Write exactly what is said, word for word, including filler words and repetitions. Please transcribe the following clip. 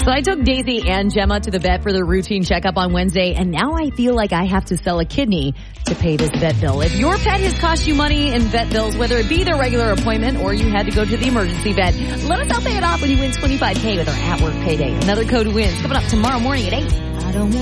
So I took Daisy and Gemma to the vet for their routine checkup on Wednesday, and now I feel like I have to sell a kidney to pay this vet bill. If your pet has cost you money in vet bills, whether it be their regular appointment or you had to go to the emergency vet, let us help pay it off when you win twenty-five K with our at-work payday. Another code wins coming up tomorrow morning at eight. I don't want